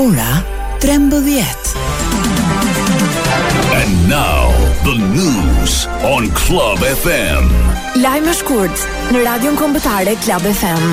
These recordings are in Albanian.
Ora 13. And now the news on Club FM. Lajme shkurt në Radion Kombëtare Club FM.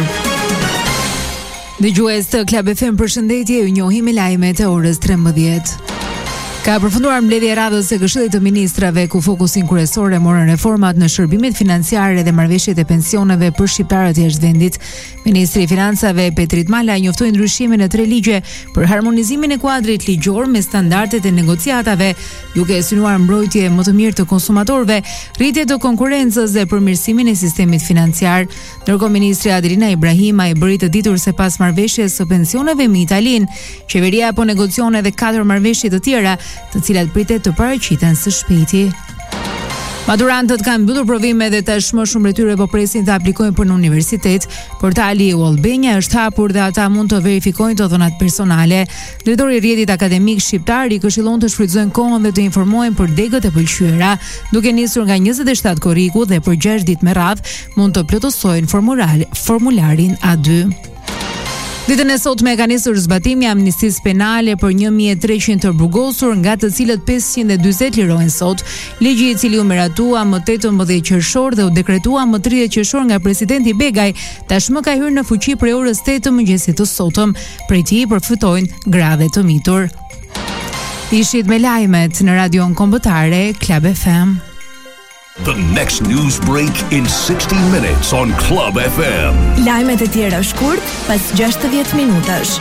Dëgjues të Club FM, përshëndetje, ju njohim me lajmet e orës 13. Ka përfunduar mbledhja e radhës së Këshillit të Ministrave, ku fokusin kryesor e morën reformat në shërbimet financiare dhe marrëveshjet e pensioneve për shqiptarët jashtë vendit. Ministri i Financave Petrit Mala njoftoi ndryshime në 3 ligje për harmonizimin e kuadrit ligjor me standardet e negociatave, duke synuar mbrojtje më të mirë të konsumatorëve, rritje të konkurrencës dhe përmirësimin e sistemit financiar. Ndërkohë ministri Adelina Ibrahima i bëri të ditur se pas marrëveshjes së pensioneve me Italinë, qeveria po negocion edhe 4 marrëveshje të tjera, të cilat pritet të paraqiten së shpejti. Maturantët kanë mbyllur provimet dhe tashmë shumë prej tyre po presin të aplikojnë për në universitet. Portali Ullbenja është hapur dhe ata mund të verifikojnë të dhënat personale. Drejtori i Rrjetit Akademik Shqiptar i këshillon të shfrytëzojnë kohën dhe të informohen për degët e pëlqyera, duke nisur nga 27 korriku dhe për 6 ditë me radhë mund të plotësojnë formularin A2. Ditën e sotme ka nisur zbatimi i amnistisë penale për 1300 të burgosur, nga të cilët 540 lirohen sot. Ligji i cili u miratua më 18 qershor dhe u dekretua më 30 qershor nga presidenti Begaj, tashmë ka hyrë në fuqi prej orës 8 të mëngjesit të sotëm. Prej tij përfitojnë grave të mitur. Ishit me lajmet në Radion Kombëtare Club FM. The next news break in 60 minutes on Club FM. Lajmet e tjera shkurt pas 60 minutash.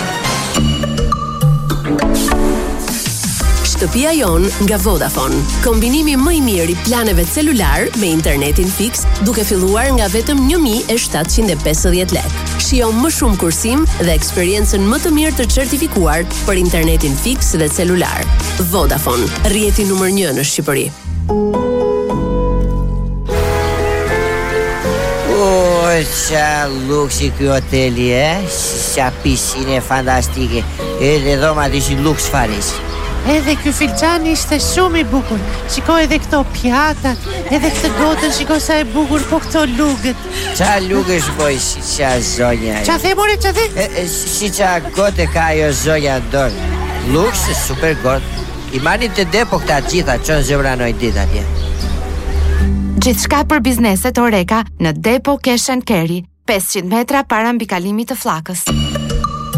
Shtëpia jon nga Vodafone. Kombinimi më i mirë i planeve celular me internetin fiks, duke filluar nga vetëm 1750 lekë. Shijon më shumë kursim dhe eksperiencën më të mirë të certifikuar për internetin fiks dhe celular. Vodafone, rrjeti numër 1 në Shqipëri. Qa luksi ky hoteli, qa piscine fantastike. Edhe dhomat ishin luks faris. Edhe ky filxhan ishte shumë i bukur. Shikoj edhe këto pjatat, edhe këtë gotën, shikoj sa e bukur, po këto lugët. Qa lugësh boj, si qa zonja. Qa the, more, qa the? Si qa gote ka ajo zonja dorë. Luks, super gotë. I manin të depo këta gjitha, qënë zëvranoj dit atje. Gjithçka për bizneset Oreka në Depo Cash & Carry, 500 metra para mbi kalimit të flakës.